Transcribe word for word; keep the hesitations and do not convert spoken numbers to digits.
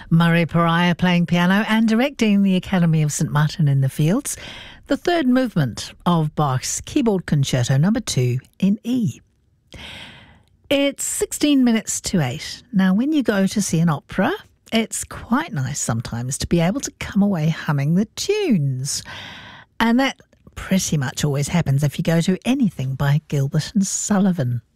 Murray Pariah playing piano and directing the Academy of St Martin in the Fields. The third movement of Bach's Keyboard Concerto number two in E. It's sixteen minutes to eight. Now, when you go to see an opera, it's quite nice sometimes to be able to come away humming the tunes. And that pretty much always happens if you go to anything by Gilbert and Sullivan.